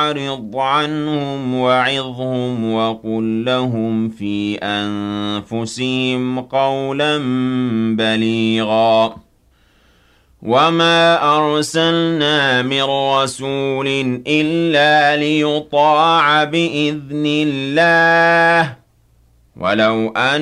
فأعرض عنهم وعظهم وقل لهم في أنفسهم قولا بليغا وما أرسلنا من رسول إلا ليطاع بإذن الله ولو أن